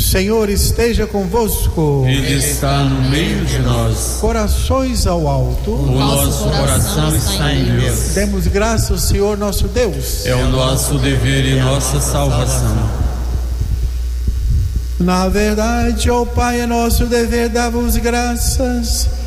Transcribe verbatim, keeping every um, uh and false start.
Senhor esteja convosco. Ele está no meio de nós. Corações ao alto. O nosso coração está em Deus. Demos graças ao Senhor nosso Deus. É o nosso dever e nossa salvação. Na verdade, ó Pai, é nosso dever dar-vos graças